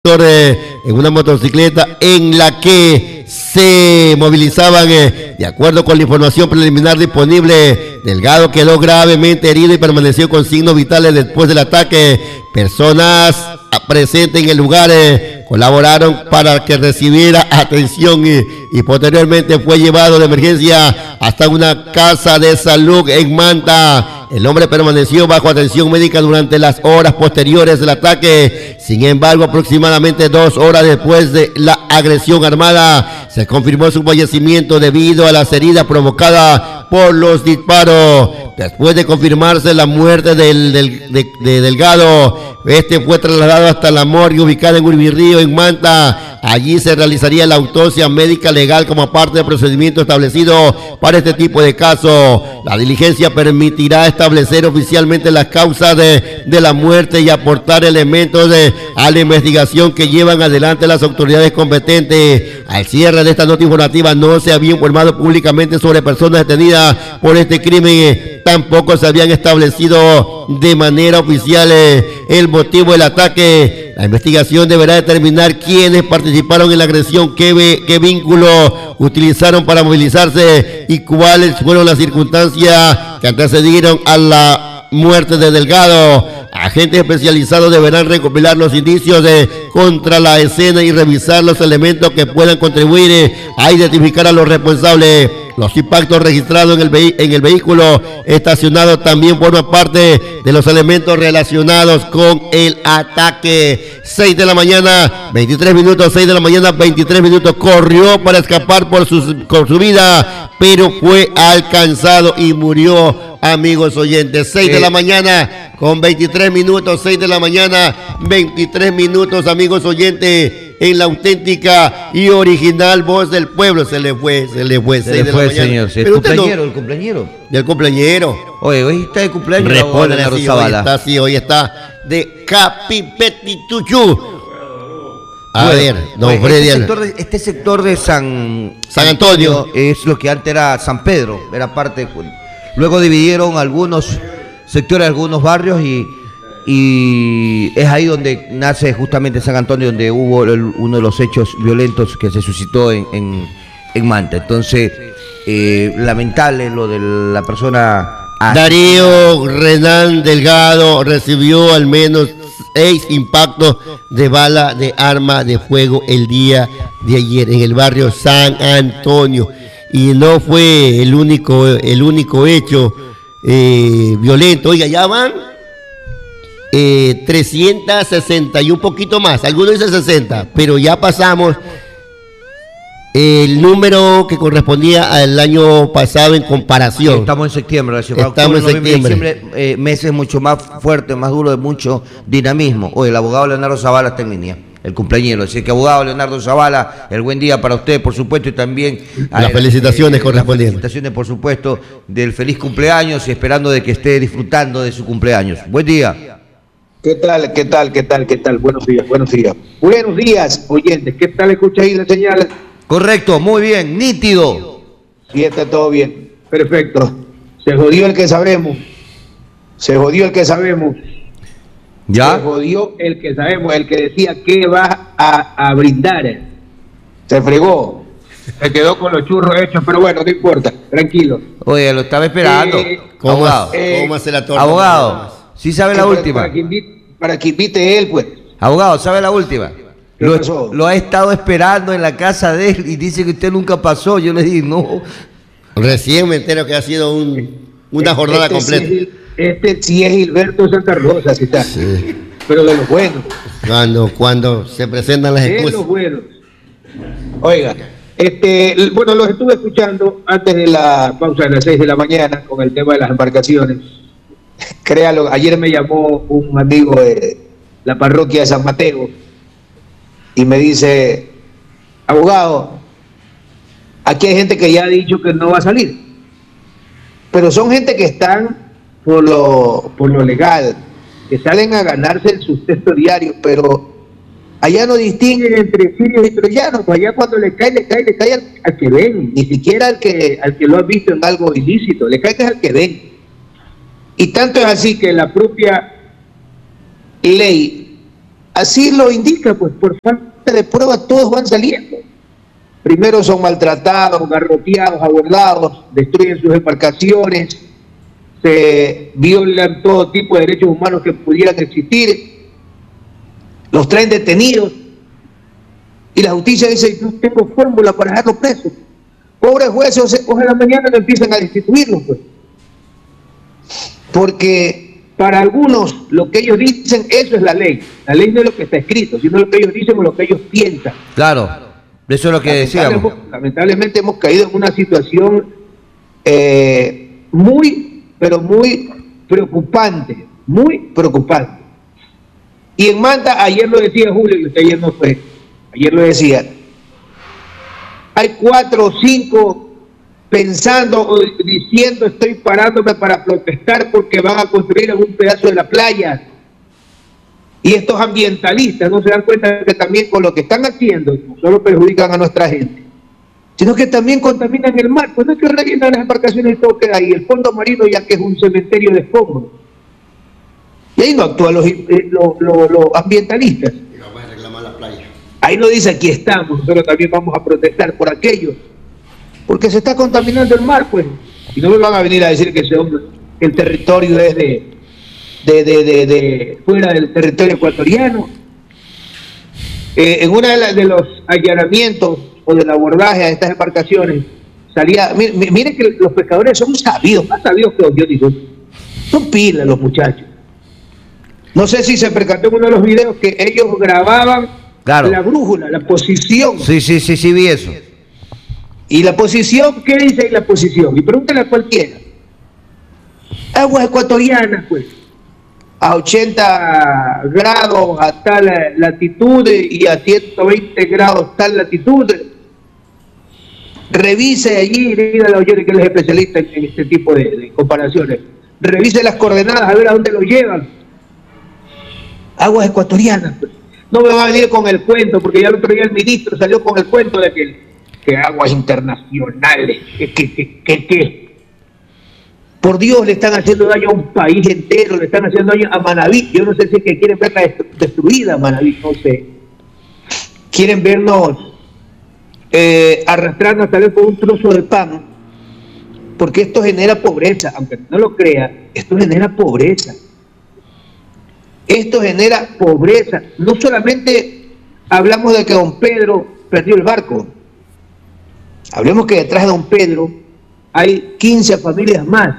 en una motocicleta en la que se movilizaban, de acuerdo con la información preliminar disponible. Delgado quedó gravemente herido y permaneció con signos vitales después del ataque. Personas presentes en el lugar colaboraron para que recibiera atención y posteriormente fue llevado de emergencia hasta una casa de salud en Manta. El hombre permaneció bajo atención médica durante las horas posteriores del ataque. Sin embargo, aproximadamente 2 horas después de la agresión armada, se confirmó su fallecimiento debido a las heridas provocadas por los disparos. Después de confirmarse la muerte de Delgado, este fue trasladado hasta la morgue ubicada en Urbirrío, en Manta. Allí se realizaría la autopsia médica legal como parte del procedimiento establecido para este tipo de casos. La diligencia permitirá establecer oficialmente las causas de la muerte y aportar elementos a la investigación que llevan adelante las autoridades competentes. Al cierre de esta nota informativa no se había informado públicamente sobre personas detenidas por este crimen. Tampoco se habían establecido de manera oficial el motivo del ataque. La investigación deberá determinar quiénes participaron en la agresión, qué vínculo utilizaron para movilizarse y cuáles fueron las circunstancias que antecedieron a la muerte de Delgado. Agentes especializados deberán recopilar los indicios contra la escena y revisar los elementos que puedan contribuir a identificar a los responsables. Los impactos registrados en el vehículo estacionado también forman parte de los elementos relacionados con el ataque. 6 de la mañana, 23 minutos, 6 de la mañana, 23 minutos. Corrió para escapar con su vida, pero fue alcanzado y murió, amigos oyentes. 6 de la mañana con 23 minutos, 6 de la mañana, 23 minutos, amigos oyentes. En la auténtica y original voz del pueblo. Se le fue, 6 de la mañana. Señor. Pero ¿El cumpleañero? Del cumpleañero. Oye, hoy está de cumpleaños. Responde, hoy está de Capipetituchú. Don Freddy. Este sector de San Antonio es lo que antes era San Pedro, era parte. Luego dividieron algunos sectores, algunos barrios y es ahí donde nace justamente San Antonio, donde hubo uno de los hechos violentos que se suscitó en Manta. Entonces, lamentable lo de la persona. Darío Renan Delgado recibió al menos 6 impactos de bala de arma de fuego el día de ayer en el barrio San Antonio. Y no fue el único hecho violento. Oiga, ya van 360 y un poquito más, algunos dicen 60, pero ya pasamos el número que correspondía al año pasado en comparación. Estamos en septiembre, estamos en septiembre. Meses mucho más fuertes, más duros, de mucho dinamismo. Hoy el abogado Leonardo Zavala está en línea, el cumpleañero. Así que, abogado Leonardo Zavala, el buen día para usted, por supuesto, y también las felicitaciones correspondientes. Las felicitaciones, por supuesto, del feliz cumpleaños y esperando de que esté disfrutando de su cumpleaños. Buen día. ¿Qué tal? Buenos días, oyentes. ¿Qué tal escucha ahí la señal? Correcto, muy bien, nítido. Sí, está todo bien. Perfecto. Se jodió el que sabemos. ¿Ya? Se jodió el que sabemos, el que decía que va a brindar. Se fregó. Se quedó con los churros hechos, pero bueno, no importa, tranquilo. Oye, lo estaba esperando. ¿Cómo hace la torta? Abogado. Sí sabe la última. Para que invite él, pues. Abogado, ¿sabe la última? Lo ha estado esperando en la casa de él y dice que usted nunca pasó. Yo le dije, no. Recién me entero que ha sido una jornada completa. Sí es Gilberto Santa Rosa, sí está. Sí. Pero de los buenos. Cuando se presentan las excusas. De los buenos. Oiga, bueno, los estuve escuchando antes de la pausa de las 6 de la mañana con el tema de las embarcaciones. Créalo, ayer me llamó un amigo de la parroquia de San Mateo y me dice, abogado, aquí hay gente que ya ha dicho que no va a salir, pero son gente que están por lo legal, que salen a ganarse el sustento diario, pero allá no distinguen entre sirios y troyanos, pues allá cuando le cae al que ven, ni siquiera al que lo ha visto en algo ilícito, le cae al que ven. Y tanto es así que la propia ley así lo indica, pues por falta de pruebas todos van saliendo. Primero son maltratados, garroteados, abordados, destruyen sus embarcaciones, se violan todo tipo de derechos humanos que pudieran existir, los traen detenidos y la justicia dice: no tengo fórmula para dejarlos presos. Pobres jueces, ojalá mañana no empiezan a destituirlos, pues. Porque para algunos lo que ellos dicen, eso es la ley. La ley no es lo que está escrito, sino lo que ellos dicen o lo que ellos piensan. Claro, eso es lo que decíamos. Lamentablemente hemos caído en una situación pero muy preocupante, muy preocupante. Y en Manta, ayer lo decía Julio, y usted ayer no fue, ayer lo decía, hay 4 o 5 pensando o diciendo: estoy parándome para protestar porque van a construir en un pedazo de la playa. Y estos ambientalistas no se dan cuenta que también con lo que están haciendo no solo perjudican a nuestra gente, sino que también contaminan el mar. Pues no es que rellenan las embarcaciones y todo queda ahí. El fondo marino ya que es un cementerio de escombros. Y ahí no actúan los ambientalistas. Y vamos a reclamar la playa. Ahí no dice: aquí estamos, nosotros también vamos a protestar por aquello. Porque se está contaminando el mar, pues. Y no me van a venir a decir que el territorio es de fuera del territorio ecuatoriano. En uno de los allanamientos o del abordaje a estas embarcaciones salía, mire que los pescadores son sabidos, más sabidos que yo digo, son pilas los muchachos. No sé si se percató en uno de los videos que ellos grababan, claro, la brújula, la posición. Sí, vi eso. Y la posición, ¿qué dice ahí la posición? Y pregúntale a cualquiera. Aguas ecuatorianas, pues, a 80 grados a tal latitud y a 120 grados tal latitud. Revise allí, dígale a Oyori, que él es especialista en este tipo de comparaciones. Revise las coordenadas a ver a dónde lo llevan. Aguas ecuatorianas, pues. No me va a venir con el cuento, porque ya el otro día el ministro salió con el cuento de que aguas internacionales, que por Dios, le están haciendo daño a un país entero, le están haciendo daño a Manabí. Yo no sé si es que quieren verla destruida, Manabí, no sé. Quieren vernos arrastrarnos tal vez por un trozo de pan, porque esto genera pobreza, aunque no lo crea, esto genera pobreza. Esto genera pobreza. No solamente hablamos de que don Pedro perdió el barco, hablemos que detrás de don Pedro hay 15 familias más.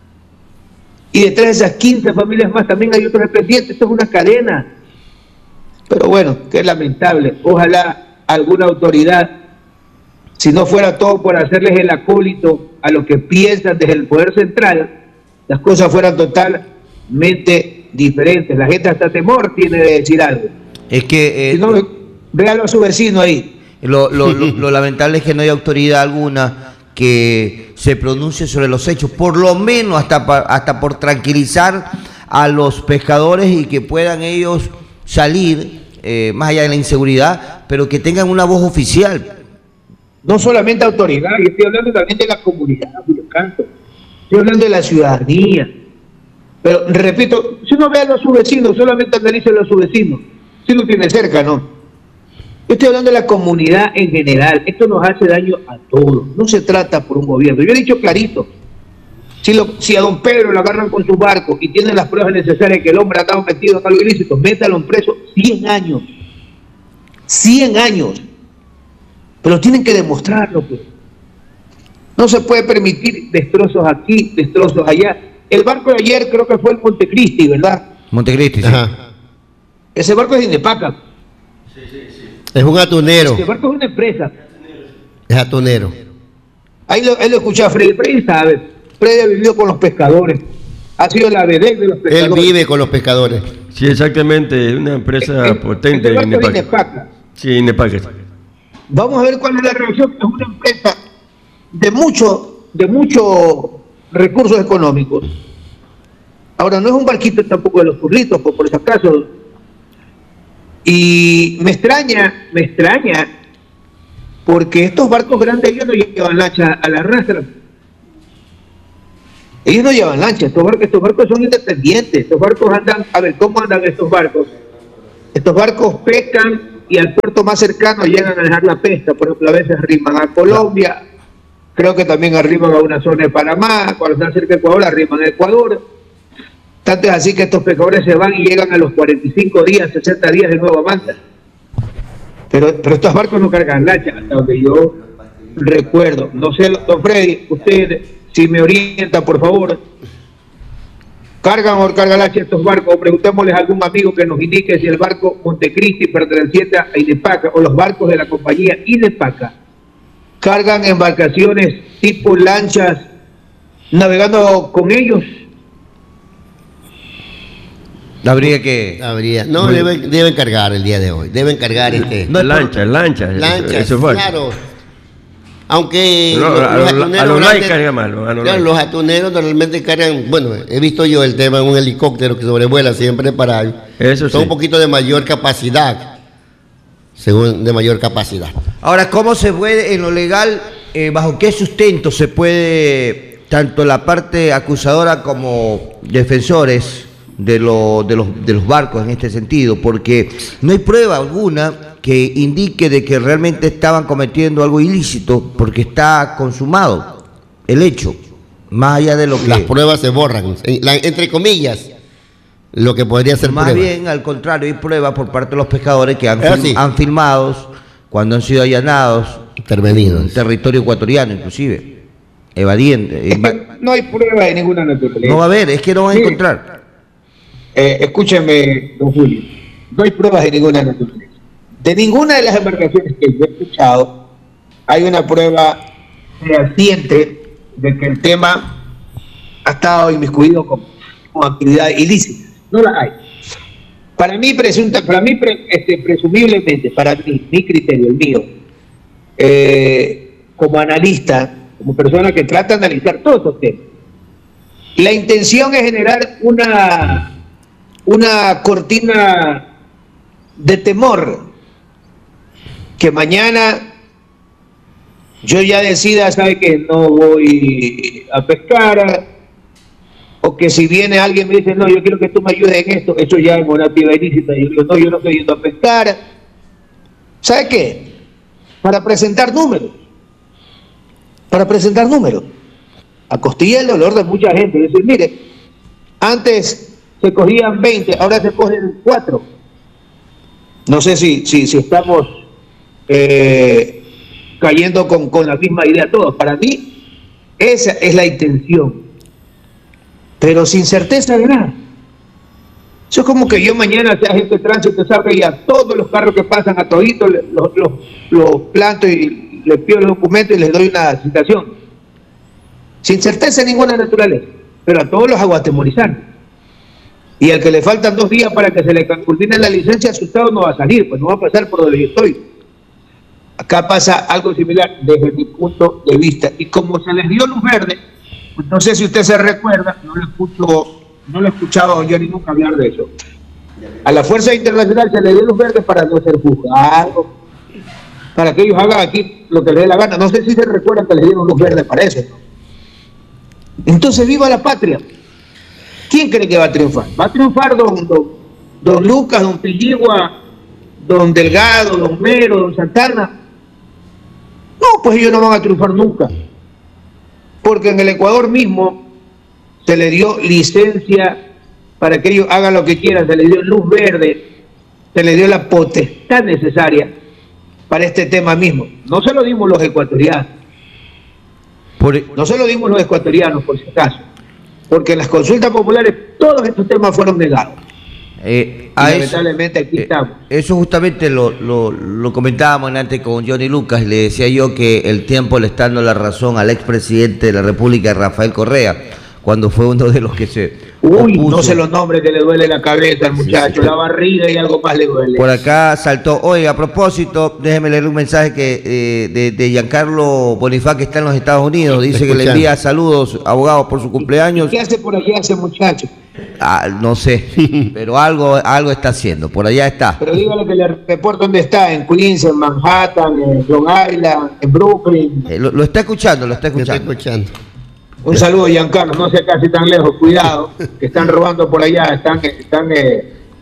Y detrás de esas 15 familias más también hay otros expedientes. Esto es una cadena. Pero bueno, qué lamentable. Ojalá alguna autoridad, si no fuera todo por hacerles el acólito a lo que piensan desde el poder central, las cosas fueran totalmente diferentes. La gente hasta temor tiene de decir algo. Es que... si no, véalo a su vecino ahí. Lo lamentable es que no hay autoridad alguna que se pronuncie sobre los hechos, por lo menos hasta por tranquilizar a los pescadores y que puedan ellos salir, más allá de la inseguridad, pero que tengan una voz oficial. No solamente autoridad, yo estoy hablando también de la comunidad, Julio Canto. Estoy hablando de la ciudadanía. Pero, repito, si uno ve a sus vecinos, solamente analícelo a sus vecinos. Si lo tiene cerca, ¿no? Yo estoy hablando de la comunidad en general. Esto nos hace daño a todos. No se trata por un gobierno. Yo he dicho clarito. Si a don Pedro lo agarran con su barco y tienen las pruebas necesarias que el hombre ha estado metido en algo ilícito, métalo en preso 100 años. 100 años. Pero tienen que demostrarlo, pues. No se puede permitir destrozos aquí, destrozos allá. El barco de ayer creo que fue el Montecristi, ¿verdad? Montecristi, sí. Ajá. Ese barco es de Inepaca. Es un atunero. Ese barco es una empresa. Es atunero. Ahí lo escuché a Freddy. Freddy sabe. Freddy ha vivido con los pescadores. Ha sido la vedette de los pescadores. Él vive con los pescadores. Sí, exactamente. Es una empresa potente. El barco es Inepaca. Sí, Inepaca. Vamos a ver cuál es la reacción. Es una empresa de muchos recursos económicos. Ahora, no es un barquito tampoco de los curritos, por si acaso. Y me extraña, porque estos barcos grandes, ellos no llevan lancha a la rastra. Ellos no llevan lancha, estos barcos son independientes. Estos barcos andan, a ver, ¿cómo andan estos barcos? Estos barcos pescan y al puerto más cercano llegan a dejar la pesca. Por ejemplo, a veces arriman a Colombia, creo que también arriman a una zona de Panamá, cuando están cerca de Ecuador, arriman a Ecuador. Tanto es así que estos pescadores se van y llegan a los 45 días, 60 días de nuevo a Manta. Pero estos barcos no cargan lancha, hasta donde yo recuerdo. No sé, don Freddy, usted, si me orienta, por favor. ¿Cargan o cargan lancha estos barcos? O preguntémosles a algún amigo que nos indique si el barco Montecristi perteneciente a Inepaca o los barcos de la compañía Inepaca cargan embarcaciones tipo lanchas navegando con ellos. No, deben cargar el día de hoy. Deben cargar lanchas. Eso fue. Claro. Aunque los atuneros normalmente cargan, bueno, he visto yo el tema en un helicóptero que sobrevuela siempre para eso son un poquito de mayor capacidad, de mayor capacidad. Ahora, ¿cómo se puede en lo legal, bajo qué sustento se puede, tanto la parte acusadora como defensores de los barcos en este sentido? Porque no hay prueba alguna que indique de que realmente estaban cometiendo algo ilícito, porque está consumado el hecho, más allá de lo que... Las pruebas se borran, entre comillas, lo que podría ser más prueba. Bien, al contrario, hay pruebas por parte de los pescadores que han filmado cuando han sido allanados, intervenidos, en territorio ecuatoriano inclusive, evadiendo. Es que no hay prueba de ninguna naturaleza. No va a haber, es que no van a encontrar. Escúcheme, don Julio, no hay pruebas de ninguna naturaleza. De ninguna de las embarcaciones que yo he escuchado hay una prueba fehaciente de que el tema ha estado inmiscuido con actividad ilícita. No la hay. Para mí, presumiblemente, para mí, mi criterio, el mío, como analista, como persona que trata de analizar todos estos temas, la intención es generar una cortina de temor, que mañana yo ya decida, sabe que no voy a pescar, o que si viene alguien me dice, no, yo quiero que tú me ayudes en esto, eso ya es una actividad ilícita, yo digo, no, yo no estoy yendo a pescar. ¿Sabe qué? Para presentar números, a costilla del dolor de mucha gente, es decir, mire, antes se cogían 20, ahora se cogen 4. No sé si estamos cayendo con la misma idea todos. Para mí, esa es la intención, pero sin certeza de nada. Eso es como que yo mañana sea agente de tránsito, salga y a todos los carros que pasan, a toditos los planto y les pido el documento y les doy una citación. Sin certeza ninguna naturaleza, pero a todos los hago atemorizar. Y al que le faltan 2 días para que se le culmine la licencia, asustado no va a salir, pues no va a pasar por donde yo estoy. Acá pasa algo similar desde mi punto de vista. Y como se les dio luz verde, pues no sé si usted se recuerda, no lo he escuchado a Johnny nunca hablar de eso. A la Fuerza Internacional se le dio luz verde para no ser juzgado, para que ellos hagan aquí lo que les dé la gana. No sé si se recuerdan que les dieron luz verde para eso, ¿no? Entonces, viva la patria. ¿Quién cree que va a triunfar? Va a triunfar don Lucas, don Pilligua, don Delgado, don Mero, don Santana. No, pues ellos no van a triunfar nunca. Porque en el Ecuador mismo se le dio licencia para que ellos hagan lo que quieran, se les dio luz verde, se les dio la potestad necesaria para este tema mismo. No se lo dimos los ecuatorianos. No se lo dimos los ecuatorianos, por si acaso. Porque en las consultas populares todos estos temas fueron negados. Lamentablemente aquí estamos. Eso justamente lo comentábamos antes con Johnny Lucas. Le decía yo que el tiempo le está dando la razón al expresidente de la República, Rafael Correa, cuando fue uno de los que se opuso. No se los nombres, que le duele la cabeza al muchacho, la barriga y algo más le duele. Por acá saltó, oye, a propósito, déjeme leer un mensaje que de Giancarlo Bonifá, que está en los Estados Unidos. Dice que le envía saludos, abogados, por su cumpleaños. ¿Qué hace por allá ese muchacho? No sé, pero algo está haciendo, por allá está. Pero dígale que le reporto dónde está, en Queens, en Manhattan, en Long Island, en Brooklyn. Lo está escuchando, Un saludo, Giancarlo, no sea casi tan lejos, cuidado, que están robando por allá, están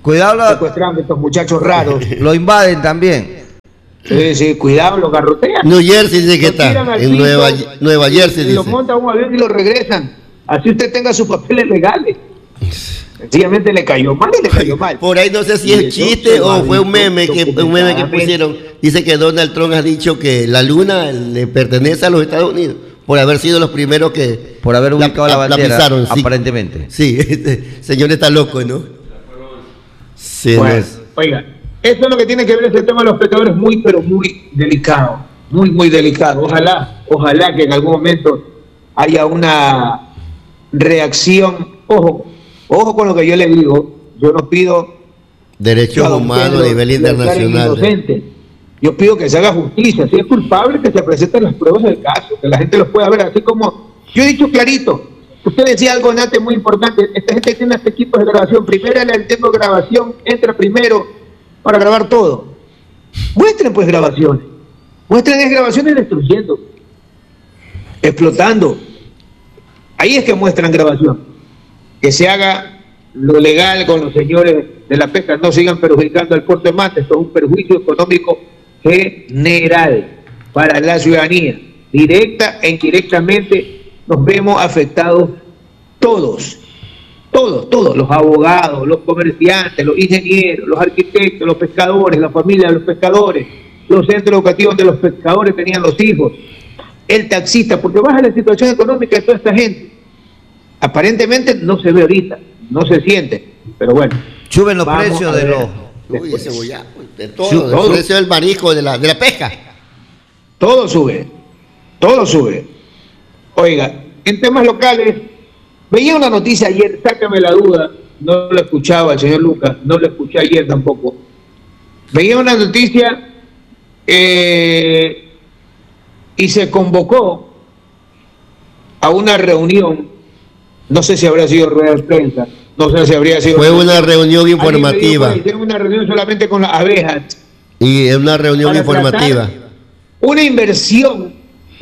Cuidado, secuestrando a estos muchachos raros. lo invaden también. Sí, cuidado, lo garrotean. New Jersey dice que está. En Nueva Jersey dice. Lo montan a un avión y lo regresan. Así usted tenga sus papeles legales. Sencillamente le cayó mal y le cayó mal. Por ahí no sé si es chiste o fue un meme que pusieron. Dice que Donald Trump ha dicho que la luna le pertenece a los Estados Unidos por haber sido los primeros que por haber ubicado la bandera, pisaron, sí. Aparentemente. Sí, este señor está loco, ¿no? Sí, bueno, oiga, eso es lo que tiene que ver este tema de los pescadores, muy pero muy delicado, muy delicado. Ojalá que en algún momento haya una reacción. Ojo con lo que yo le digo. Yo no pido derechos humanos a nivel internacional. Yo pido que se haga justicia. Si es culpable, que se presenten las pruebas del caso, que la gente los pueda ver. Así como yo he dicho clarito, usted decía algo antes muy importante. Esta gente tiene este equipo de grabación. Primero el tema de grabación entra primero para grabar todo. Muestren pues grabaciones. Muestren grabaciones destruyendo, explotando. Ahí es que muestran grabación. Que se haga lo legal con los señores de la pesca, no sigan perjudicando al puerto de Manta. Esto es un perjuicio económico general para la ciudadanía. Directa e indirectamente nos vemos afectados todos, los abogados, los comerciantes, los ingenieros, los arquitectos, los pescadores, la familia de los pescadores, los centros educativos de los pescadores tenían los hijos, el taxista, porque baja la situación económica de toda esta gente. Aparentemente no se ve ahorita, no se siente, pero bueno. Suben los precios de los... de todo, el precio del marisco, de la pesca. Todo sube. Oiga, en temas locales, veía una noticia ayer, sácame la duda, no lo escuchaba el señor Lucas, no lo escuché ayer tampoco. Veía una noticia y se convocó a una reunión. No sé si habrá sido rueda de prensa, no sé si habría sido... Fue una reunión informativa. Hicieron una reunión solamente con las abejas. Y es una reunión informativa. Una inversión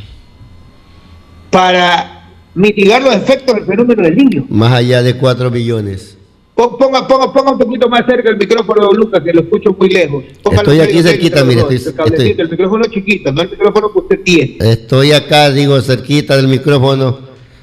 para mitigar los efectos del fenómeno del Niño. Más allá de 4 millones. Ponga un poquito más cerca el micrófono, Lucas, que lo escucho muy lejos. Estoy aquí cerquita, mire. El micrófono chiquito, no el micrófono que usted tiene. Estoy acá, cerquita del micrófono.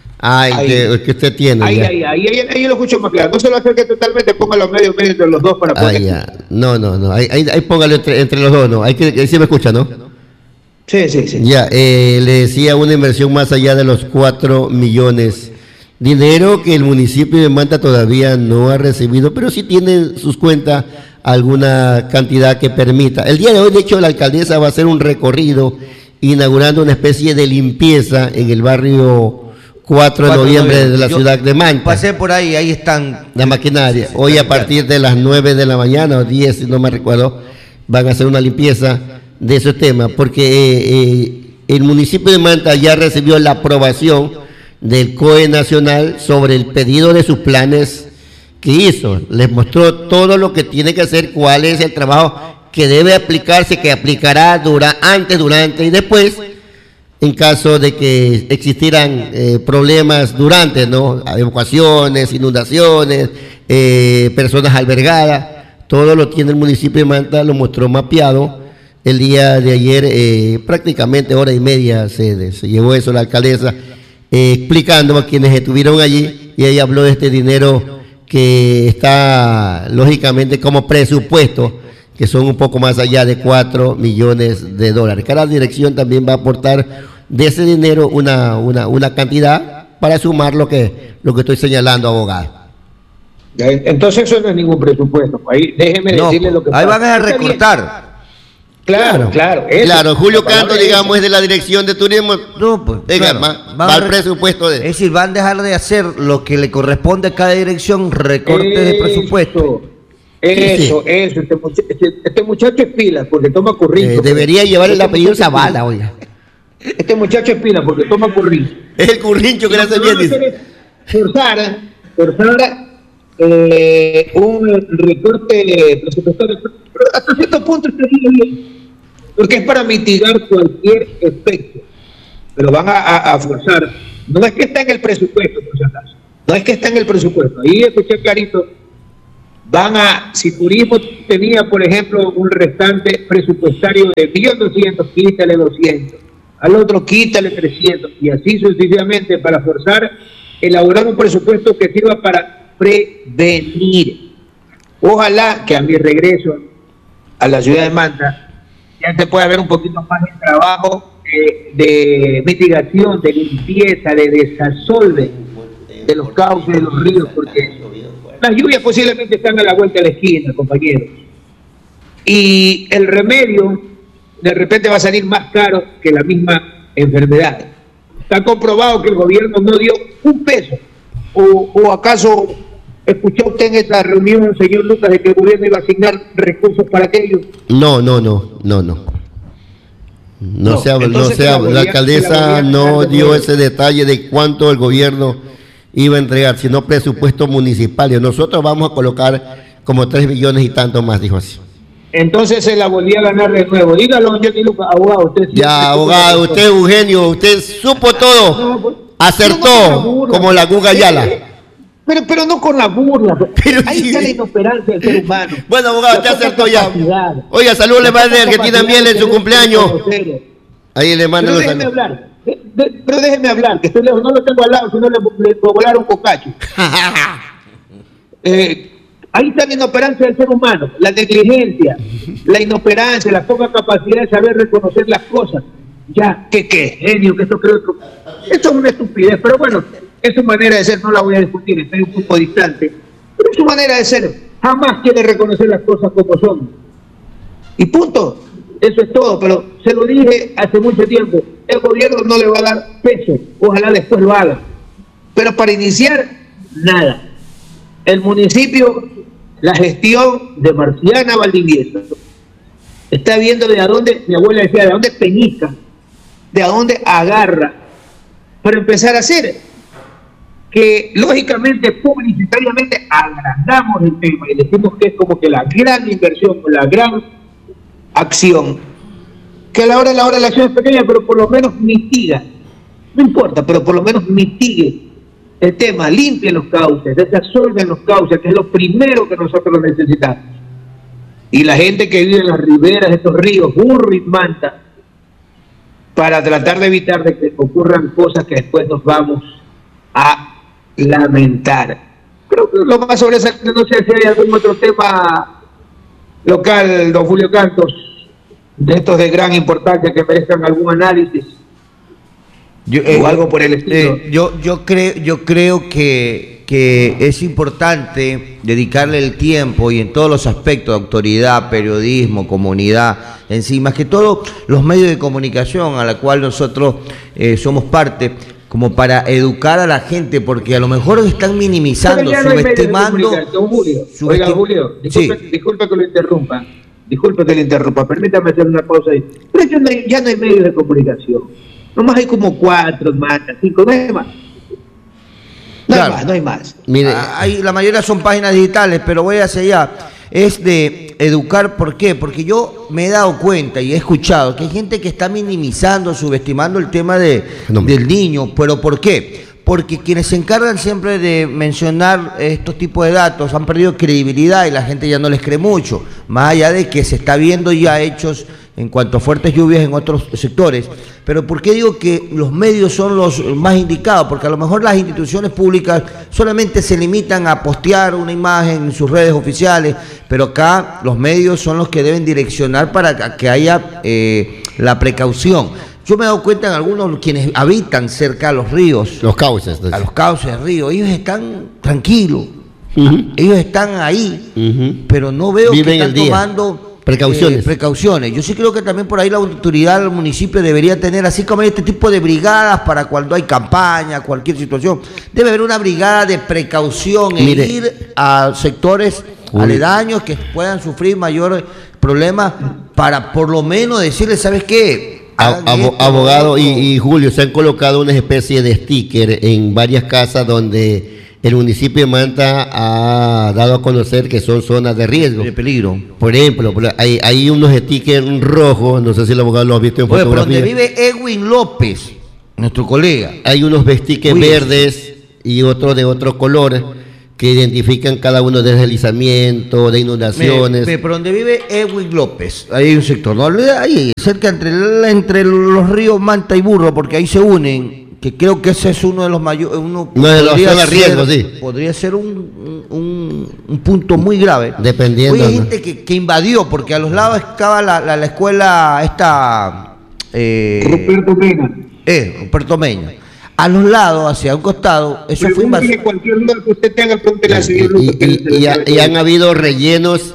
El que usted tiene. Ahí lo escucho más claro. No se lo acerque totalmente, póngalo medio entre los dos para poder. No. Ahí póngalo entre los dos, ¿no? Ahí sí me escucha, ¿no? Sí. Ya, le decía una inversión más allá de los 4 millones. Dinero que el municipio de Manta todavía no ha recibido, pero sí tiene en sus cuentas alguna cantidad que permita. El día de hoy, de hecho, la alcaldesa va a hacer un recorrido inaugurando una especie de limpieza en el barrio 4 de noviembre de la ciudad de Manta. Pasé por ahí están la maquinaria. Hoy a partir de las 9 de la mañana o 10, si no me recuerdo, van a hacer una limpieza de esos temas, porque el municipio de Manta ya recibió la aprobación del COE nacional sobre el pedido de sus planes que hizo. Les mostró todo lo que tiene que hacer, cuál es el trabajo que debe aplicarse, que aplicará antes, durante y después, en caso de que existieran problemas durante, ¿no? Evacuaciones, inundaciones, personas albergadas. Todo lo tiene el municipio de Manta, lo mostró mapeado. El día de ayer, prácticamente hora y media, se llevó eso la alcaldesa, explicando a quienes estuvieron allí, y ella habló de este dinero que está lógicamente como presupuesto, que son un poco más allá de 4 millones de dólares. Cada dirección también va a aportar de ese dinero una cantidad para sumar lo que estoy señalando, abogado. Entonces eso no es ningún presupuesto. Ahí déjeme decirle lo que ahí van a recortar. Claro. Claro, Julio Canto, digamos, es de la dirección de turismo. No, pues, va al presupuesto de... Es decir, van a dejar de hacer lo que le corresponde a cada dirección, recorte de presupuesto. Eso. Este muchacho es pila porque toma currículum. Debería llevar el apellido Zavala, oiga. Este muchacho es pila porque toma currículum. Es el currincho que le hace bien, dice. Forzar un recorte presupuestario, pero hasta cierto punto estaría bien, porque es para mitigar cualquier efecto, pero van a forzar. No es que está en el presupuesto, por si acaso. No es que está en el presupuesto. Ahí escuché clarito si turismo tenía, por ejemplo, un restante presupuestario de 1.200.000, quítale 200, al otro quítale 300, y así sucesivamente, para forzar, elaborar un presupuesto que sirva para prevenir. Ojalá que a mi regreso a la ciudad de Manta ya se pueda ver un poquito más de trabajo de mitigación, de limpieza, de desasolve de los cauces de los ríos, porque las lluvias posiblemente están a la vuelta de la esquina, compañeros. Y el remedio de repente va a salir más caro que la misma enfermedad. Está comprobado que el gobierno no dio un peso. ¿O acaso escuchó usted en esta reunión, señor Lucas, de que el gobierno iba a asignar recursos para aquello? No se habla. La alcaldesa no dio ese detalle de cuánto el gobierno iba a entregar, sino presupuesto municipal. Nosotros vamos a colocar como 3 billones y tanto más, dijo así. Entonces se la volvía a ganar de nuevo. Dígalo, abogado. Usted ya, abogado, usted, Eugenio, usted supo todo, acertó, como la Guga Ayala. Pero no con la burla. Ahí está la inoperancia del ser humano. Bueno, abogado, usted acertó ya. Oiga, saludos le va de Argentina Miel en su cumpleaños. Ahí le mando los saludos. Pero déjeme hablar, que estoy lejos, no lo tengo al lado, si no le puedo volar un cocacho. Ahí está la inoperancia del ser humano, la negligencia, la inoperancia, la poca capacidad de saber reconocer las cosas. Ya, ¿qué? Genio, que esto creo otro. Esto es una estupidez, pero bueno, es su manera de ser, no la voy a discutir, estoy un poco distante. Pero es su manera de ser, jamás quiere reconocer las cosas como son. Y punto. Eso es todo, pero se lo dije hace mucho tiempo, el gobierno no le va a dar peso, ojalá después lo haga. Pero para iniciar, nada. El municipio, la gestión de Marciana Valdivieso, está viendo de a dónde, mi abuela decía, de a dónde peñica, de a dónde agarra, para empezar a hacer que, lógicamente, publicitariamente, agrandamos el tema y decimos que es como que la gran inversión, la gran acción, que a la hora de la acción es pequeña, pero por lo menos mitiga, no importa, pero por lo menos mitigue el tema, limpie los cauces, desasolven los cauces, que es lo primero que nosotros necesitamos. Y la gente que vive en las riberas de estos ríos, Burro y Manta, para tratar de evitar de que ocurran cosas que después nos vamos a lamentar. Creo que lo más sobresaliente, no sé si hay algún otro tema local, don Julio Cantos, de estos de gran importancia que merezcan algún análisis o algo por el estilo. Yo creo que es importante dedicarle el tiempo y en todos los aspectos, autoridad, periodismo, comunidad, en sí, más que todo los medios de comunicación a la cual nosotros somos parte, como para educar a la gente, porque a lo mejor están minimizando, subestimando. Oiga, Julio, disculpe que lo interrumpa, permítame hacer una pausa ahí. Pero ya no hay medios de comunicación, nomás hay como 4, más 5, no hay más. No hay más. Mire, la mayoría son páginas digitales, pero voy hacia allá. Es de educar, ¿por qué? Porque yo me he dado cuenta y he escuchado que hay gente que está minimizando, subestimando el tema del niño, pero ¿por qué? Porque quienes se encargan siempre de mencionar estos tipos de datos han perdido credibilidad y la gente ya no les cree mucho, más allá de que se está viendo ya hechos en cuanto a fuertes lluvias en otros sectores. Pero ¿por qué digo que los medios son los más indicados? Porque a lo mejor las instituciones públicas solamente se limitan a postear una imagen en sus redes oficiales, pero acá los medios son los que deben direccionar para que haya la precaución. Yo me he dado cuenta en algunos quienes habitan cerca a los ríos, los cauces, a los cauces del río, ellos están tranquilos, ellos están ahí, pero no veo que están tomando precauciones. Yo sí creo que también por ahí la autoridad del municipio debería tener, así como hay este tipo de brigadas para cuando hay campaña, cualquier situación, debe haber una brigada de precaución en ir a sectores aledaños que puedan sufrir mayores problemas para por lo menos decirles, ¿sabes qué? Abogado y Julio, se han colocado una especie de sticker en varias casas donde el municipio de Manta ha dado a conocer que son zonas de riesgo, de peligro. Por ejemplo, hay unos stickers rojos, no sé si el abogado lo ha visto en fotografía. Por donde vive Edwin López, nuestro colega. Hay unos stickers verdes y otros de otro color que identifican cada uno de deslizamientos, de inundaciones. Por donde vive Edwin López, ahí hay un sector, ¿no? Ahí, cerca entre los ríos Manta y Burro, porque ahí se unen, que creo que ese es uno de los mayores, podría ser un punto muy grave. Dependiendo. Hay gente que invadió, porque a los lados estaba la escuela esta... Ruperto Mena. Ruperto Mena. A los lados, hacia un costado, eso fue invasión. Cualquier lugar que usted tenga, y han habido rellenos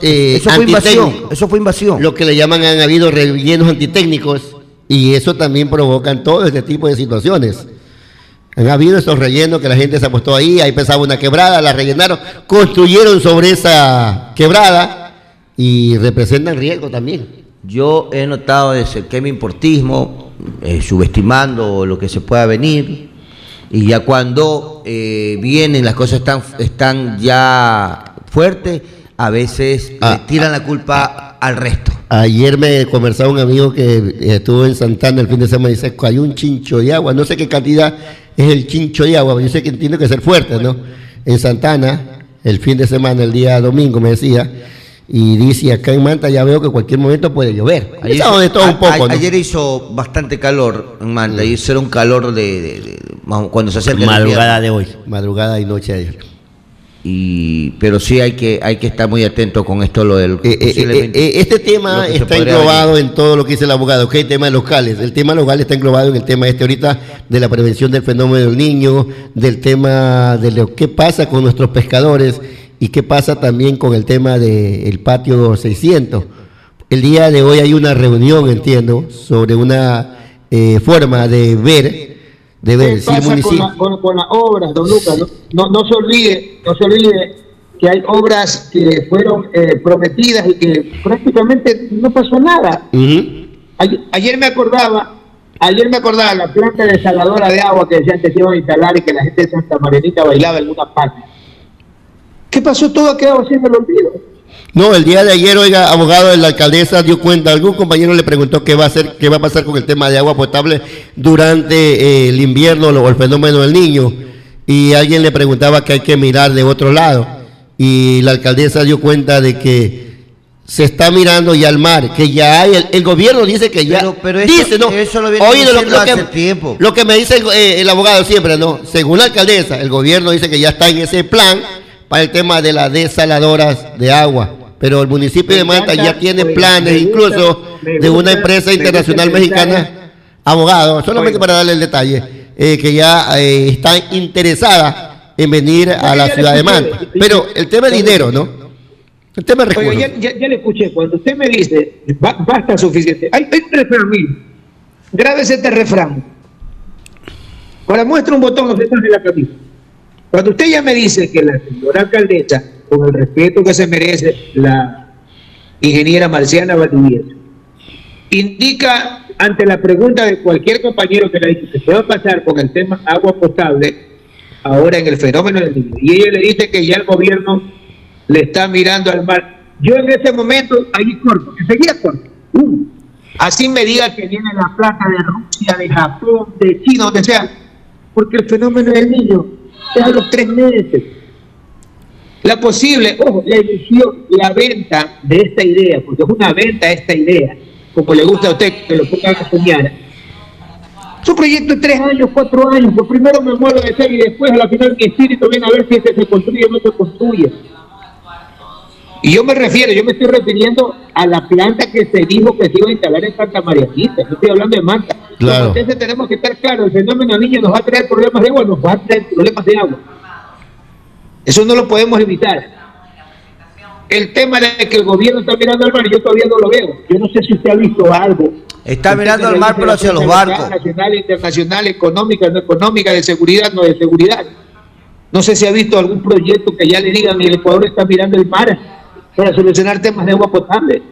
Eso fue invasión. Lo que le llaman, han habido rellenos antitécnicos, y eso también provocan todo este tipo de situaciones. Han habido esos rellenos que la gente se apostó ahí pensaba una quebrada, la rellenaron, construyeron sobre esa quebrada y representan riesgo también. Yo he notado ese importismo, subestimando lo que se pueda venir, y ya cuando vienen las cosas están ya fuertes, a veces le tiran la culpa al resto. Ayer me conversaba un amigo que estuvo en Santana el fin de semana y dice que hay un chincho de agua, no sé qué cantidad es el chincho de agua, yo sé que tiene que ser fuerte, ¿no? En Santana, el fin de semana, el día domingo, me decía, y dice, acá en Manta ya veo que cualquier momento puede llover. Ayer hizo bastante calor en Manta, y eso era un calor cuando se acerca madrugada de hoy, madrugada y noche de ayer. Pero sí hay que estar muy atento con esto, lo del este tema está englobado en todo lo que dice el abogado, que hay temas locales. El tema local está englobado en el tema ahorita de la prevención del fenómeno del niño, del tema de lo que pasa con nuestros pescadores y qué pasa también con el tema del patio 600. El día de hoy hay una reunión, entiendo, sobre una forma de ver. ¿Qué pasa con las obras, don Lucas? No se olvide que hay obras que fueron prometidas y que prácticamente no pasó nada. Ayer me acordaba la planta desaladora de agua que decían que se iban a instalar y que la gente de Santa Marianita bailaba en una parte. ¿Qué pasó? Todo ha quedado así en el olvido. No, el día de ayer, oiga, abogado de la alcaldesa dio cuenta, algún compañero le preguntó qué va a pasar con el tema de agua potable durante el invierno o el fenómeno del niño, y alguien le preguntaba que hay que mirar de otro lado, y la alcaldesa dio cuenta de que se está mirando ya al mar, que ya hay, el gobierno dice que ya, pero eso lo viene diciendo hace tiempo. Lo que me dice el abogado siempre, ¿no? Según la alcaldesa, el gobierno dice que ya está en ese plan para el tema de las desaladoras de agua. Pero el municipio de Manta ya tiene planes, incluso de una empresa internacional mexicana, abogado, solamente para darle el detalle, que ya está interesada en venir a la ciudad de Manta. Pero el tema es dinero, ¿no? El tema es recursos. Ya le escuché, cuando usted me dice, basta suficiente. Hay un refrán mío, grábese este refrán. Ahora muestra un botón detrás de la camisa. Cuando usted ya me dice que la señora alcaldesa, con el respeto que se merece la ingeniera Marciana Valdivieso, indica ante la pregunta de cualquier compañero que le dice que va a pasar con el tema agua potable ahora en el fenómeno del niño, y ella le dice que ya el gobierno le está mirando al mar. Yo en ese momento ahí corto, enseguida corto. Así me diga que viene la plata de Rusia, de Japón, de China, donde sea, porque el fenómeno del niño es a los 3 meses. La ilusión, la venta de esta idea, porque es una venta esta idea, como le gusta a usted que lo pongan a soñar. Es un proyecto de 3 años, 4 años, pues primero me muero de ser y después a la final mi espíritu viene a ver si se construye o no se construye. Y yo me estoy refiriendo a la planta que se dijo que se iba a instalar en Santa Marianita, no estoy hablando de Manta. Claro. Entonces tenemos que estar claros, el fenómeno del niño nos va a traer problemas de agua, nos va a traer problemas de agua. Eso no lo podemos evitar. El tema de que el gobierno está mirando al mar, yo todavía no lo veo. Yo no sé si usted ha visto algo. Está mirando al mar, pero hacia los barcos. Nacional, internacional, económica, no económica, de seguridad, no de seguridad. No sé si ha visto algún proyecto que ya le digan y el Ecuador está mirando el mar para solucionar temas de agua potable.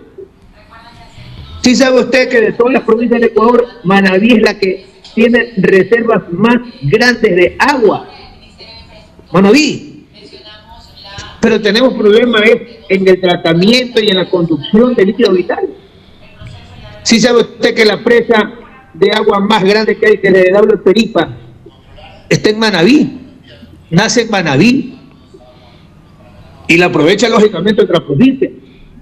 ¿Sí sabe usted que de todas las provincias del Ecuador, Manabí es la que tiene reservas más grandes de agua? Manabí. Pero tenemos problemas en el tratamiento y en la conducción de líquido vital. ¿Sí sabe usted que la presa de agua más grande que hay, que le da Peripa, está en Manabí? Nace en Manabí. y la aprovecha lógicamente otra provincia.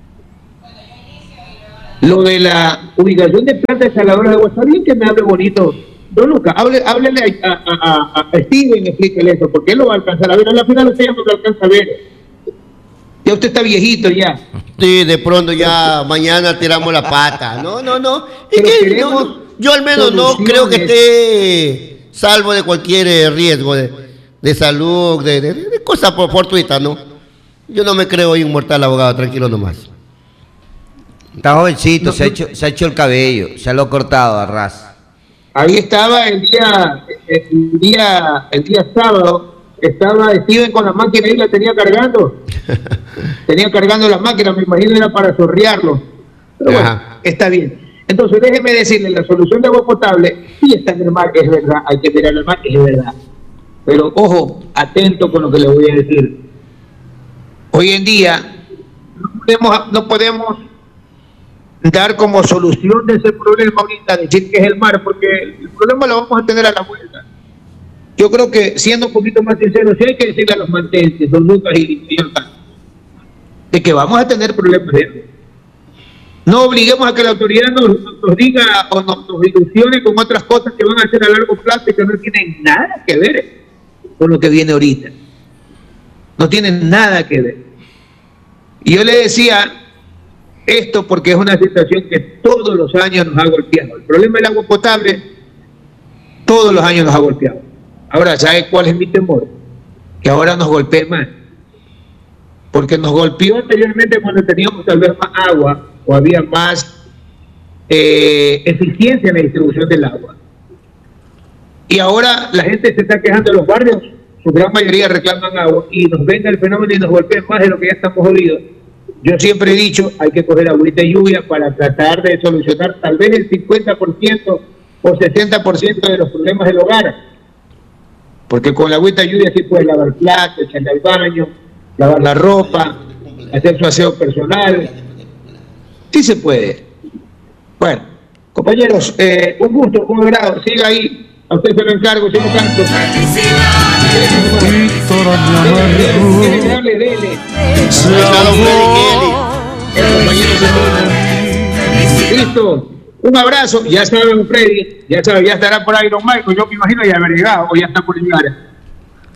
Lo de la ubicación de plantas desaladoras de agua, está bien que me hable bonito, don Lucas, háblele a Steven y explíquele eso, porque él lo va a alcanzar a ver. Al final usted ya no lo alcanza a ver. Ya usted está viejito ya. Sí, de pronto ya mañana tiramos la pata. No. Es que yo al menos no creo que esté salvo de cualquier riesgo de salud, de cosas fortuitas, ¿no? Yo no me creo inmortal, abogado, tranquilo nomás. Está jovencito, se ha hecho el cabello, se lo ha cortado a ras. Ahí estaba el día sábado, estaba Steven con la máquina y la tenía cargando. Tenía cargando la máquina, me imagino era para sorrearlo. Pero bueno, está bien. Entonces déjeme decirle, la solución de agua potable sí está en el mar, es verdad, hay que mirar el mar, es verdad. Pero ojo, atento con lo que le voy a decir. Hoy en día no podemos dar como solución de ese problema ahorita, decir que es el mar, porque el problema lo vamos a tener a la vuelta. Yo creo que, siendo un poquito más sincero, sí hay que decirle a los mantenentes, don Lucas y Yorta, de que vamos a tener problemas de eso. No obliguemos a que la autoridad nos diga o nos ilusione con otras cosas que van a hacer a largo plazo y que no tienen nada que ver con lo que viene ahorita. No tienen nada que ver. Y yo le decía esto porque es una situación que todos los años nos ha golpeado. El problema del agua potable todos los años nos ha golpeado. Ahora, ¿sabe cuál es mi temor? Que ahora nos golpee más. Porque nos golpeó anteriormente cuando teníamos tal vez más agua o había más eficiencia en la distribución del agua. Y ahora la gente se está quejando de los barrios, su gran mayoría reclaman agua y nos venga el fenómeno y nos golpea más de lo que ya estamos jodidos. Yo siempre he dicho, hay que coger agüita de lluvia para tratar de solucionar tal vez el 50% o 60% de los problemas del hogar. Porque con la agüita de lluvia sí puedes lavar platos, echarle al baño, lavar la ropa, hacer su aseo personal. Sí se puede. Bueno, compañeros, un gusto, un agrado. Siga ahí. A usted se lo encargo, si no canto. Dele. Listo. Un abrazo. Ya saben, Freddy. Ya saben, ya estará por ahí Don Michael. Yo me imagino ya haber llegado o ya está por llegar.